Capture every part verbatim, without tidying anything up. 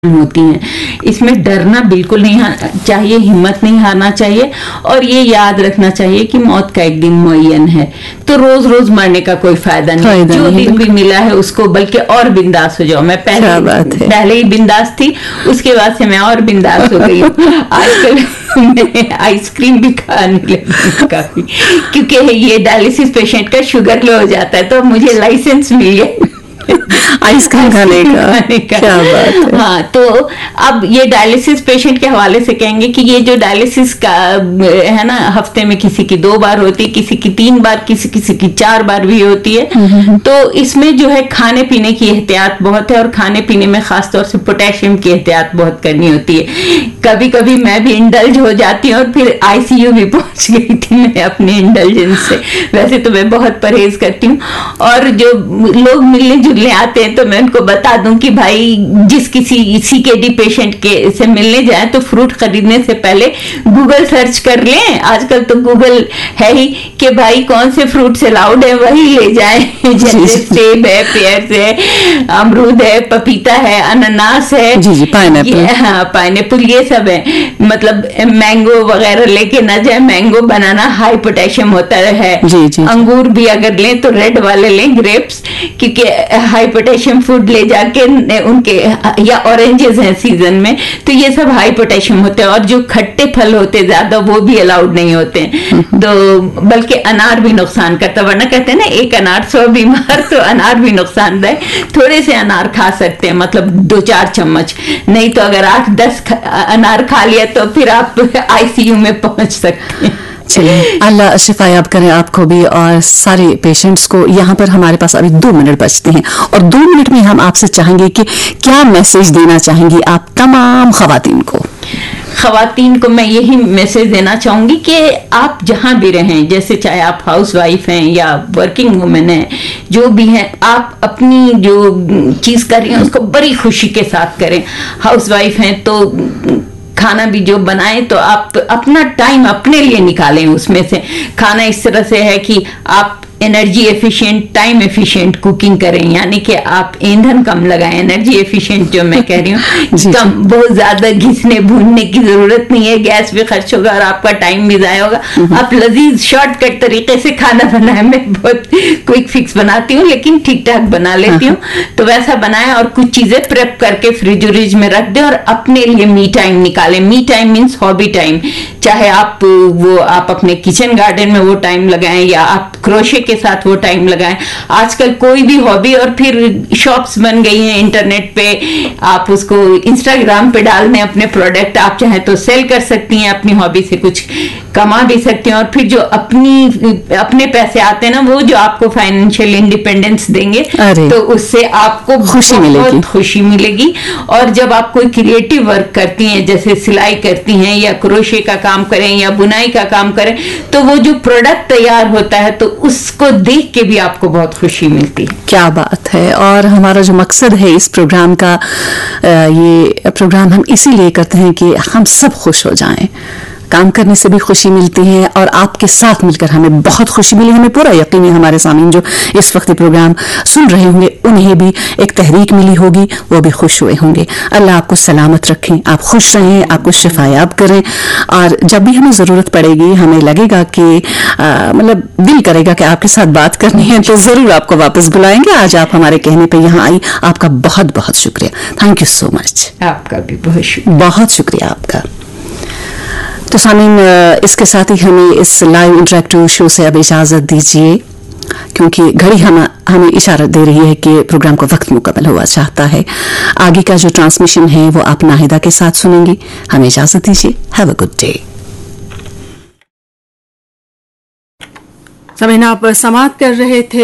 होती हैं। इसमें डरना बिल्कुल नहीं चाहिए, हिम्मत नहीं हारना चाहिए और ये याद रखना चाहिए कि मौत का एक दिन मुअय्यन है, तो रोज रोज मरने का कोई फायदा नहीं है। जो दिन भी मिला है उसको बल्कि और बिंदास हो जाओ। मैं पहले पहले ही बिंदास थी, उसके बाद से मैं और बिंदास हो गई हूँ। आजकल मैं आइसक्रीम भी खाने लगी काफी, क्योंकि ये डायलिसिस पेशेंट का शुगर लो हो जाता है, तो मुझे लाइसेंस मिल गया आइसक्रीम खाने का। खाने का क्या बात है। हाँ, तो अब ये डायलिसिस पेशेंट के हवाले से कहेंगे कि ये जो डायलिसिस का है ना, हफ्ते में किसी की दो बार होती है, किसी की तीन बार, किसी किसी की चार बार भी होती है। तो इसमें जो है खाने पीने की एहतियात बहुत है और खाने पीने में खासतौर से पोटेशियम की एहतियात बहुत करनी होती है। कभी कभी मैं भी इंडल्ज हो जाती हूँ और फिर आईसीयू भी पहुंच गई थी मैं अपने इंडल्जेंस से। वैसे तो मैं बहुत परहेज करती हूँ और जो लोग मिलने जुलने आते हैं तो मैं उनको बता दूं कि भाई जिस किसी सीकेडी पेशेंट के से मिलने जाए तो फ्रूट खरीदने से पहले गूगल सर्च कर लें। आजकल तो गूगल है ही कि भाई कौन से फ्रूट से अलाउड है वही ले जाएं। जैसे सेब है, पेयर है, अमरूद है, पपीता है, अनानास है, जी जी, पाइनएप्पल, हाँ पाइनएप्पल, ये सब है। मतलब मैंगो वगैरह लेके ना जाए। मैंगो बनाना हाई पोटेशियम होता है। जी जी, अंगूर भी अगर लें तो रेड वाले लें, ग्रेप्स, क्योंकि हाई पोटेशियम फूड ले जाके उनके, या ऑरेंजेस हैं सीजन में, तो ये सब हाई पोटेशियम होते हैं। और जो खट्टे फल होते ज्यादा वो भी अलाउड नहीं होते हैं। तो बल्कि अनार भी नुकसान करता, वरना कहते हैं ना एक अनार सौ बीमार, तो अनार भी नुकसानदायक। थोड़े से अनार खा सकते हैं, मतलब दो चार चम्मच, नहीं तो अगर आठ दस अनार खा लिया तो फिर आप आईसीयू में पहुंच सकते हैं। चलिए, अल्लाह शिफायाब करें आपको भी और सारे पेशेंट्स को। यहाँ पर हमारे पास अभी दो मिनट बचते हैं और दो मिनट में हम आपसे चाहेंगे कि क्या मैसेज देना चाहेंगी आप तमाम खवातीन को। खवातीन को मैं यही मैसेज देना चाहूंगी कि आप जहां भी रहें, जैसे चाहे आप हाउस वाइफ हैं या वर्किंग वुमेन हैं, जो भी हैं, आप अपनी जो चीज कर रही हैं उसको बड़ी खुशी के साथ करें। हाउस वाइफ हैं तो खाना भी जो बनाएं तो आप अपना टाइम अपने लिए निकालें। उसमें से खाना इस तरह से है कि आप energy efficient, time efficient cooking करें, यानी कि आप ईंधन कम लगाएं। एनर्जी एफिशिएंट जो मैं कह रही हूँ, कम, बहुत ज्यादा घिसने भूनने की जरूरत नहीं है। गैस भी खर्च होगा और आपका टाइम भी जाया होगा। आप लजीज शॉर्टकट तरीके से खाना बनाएं। मैं बहुत क्विक फिक्स बनाती हूँ लेकिन ठीक ठाक बना लेती हूँ, तो वैसा बनाएं और कुछ चीजें प्रेप करके फ्रिज व्रिज में रख दें और अपने लिए मी टाइम निकालें। Me time means hobby time, चाहे आप वो आप अपने किचन गार्डन में वो टाइम लगाएं या आप क्रोशे के साथ वो टाइम लगाएं। आजकल कोई भी हॉबी, और फिर शॉप्स बन गई हैं इंटरनेट पे, आप उसको इंस्टाग्राम पे डाल दें अपने प्रोडक्ट, आप चाहे तो सेल कर सकती हैं, अपनी हॉबी से कुछ कमा भी सकते हैं। और फिर जो अपनी अपने पैसे आते हैं ना, वो जो आपको फाइनेंशियल इंडिपेंडेंस देंगे, तो उससे आपको खुशी मिलेगी, खुशी मिलेगी। और जब आप कोई क्रिएटिव वर्क करती हैं, जैसे सिलाई करती हैं या क्रोशे का काम करें या बुनाई का काम करें, तो वो जो प्रोडक्ट तैयार होता है तो उसको देख के भी आपको बहुत खुशी मिलती है। क्या बात है। और हमारा जो मकसद है इस प्रोग्राम का, ये प्रोग्राम हम इसीलिए करते हैं कि हम सब खुश हो जाएं। काम करने से भी खुशी मिलती है और आपके साथ मिलकर हमें बहुत खुशी मिली। हमें पूरा यकीन है हमारे सामने जो इस वक्त प्रोग्राम सुन रहे होंगे उन्हें भी एक तहरीक मिली होगी, वो भी खुश हुए होंगे। अल्लाह आपको सलामत रखें, आप खुश रहें, आपको शिफायाब करें। और जब भी हमें ज़रूरत पड़ेगी, हमें लगेगा कि मतलब दिल करेगा कि आपके साथ बात करनी है, तो ज़रूर आपको वापस बुलाएंगे। आज आप हमारे कहने पर यहाँ आई, आपका बहुत बहुत शुक्रिया। Thank you so much. आपका भी बहुत शुक्रिया। बहुत शुक्रिया आपका। तो सामीन, इसके साथ ही हमें इस लाइव इंटरेक्टिव शो से अब इजाज़त दीजिए, क्योंकि घड़ी हम हमें इशारा दे रही है कि प्रोग्राम का वक्त मुकम्मल हुआ चाहता है। आगे का जो ट्रांसमिशन है वो आप नाहिदा के साथ सुनेंगी। हमें इजाज़त दीजिए। Have a good day. सामीन, आप समाअत कर रहे थे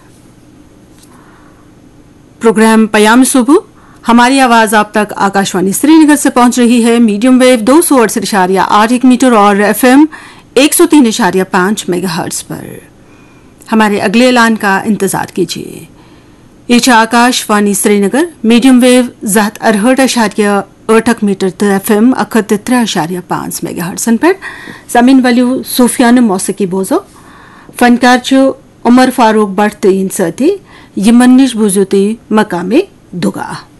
प्रोग्राम पयाम सुबह। हमारी आवाज आप तक आकाशवाणी श्रीनगर से पहुंच रही है, मीडियम वेव दो सौ अड़सठ इशारिया आठ एक मीटर और एफएम एक सौ तीन इशारिया पांच मेगाहर्ट्ज पर। हमारे अगले ऐलान का इंतजार कीजिए। ये आकाशवाणी श्रीनगर मीडियम वेव जहत अरहठ इशारिया आठ मीटर तो एफएम अखतित्र इशारिया पांच मेगाहर्ट्ज पर। जमीन वलियो सूफियान मौसीकी बोजो फनकार चो उमर फारूक बट तीन सती यमनिश बुजुती मकामे दुगा।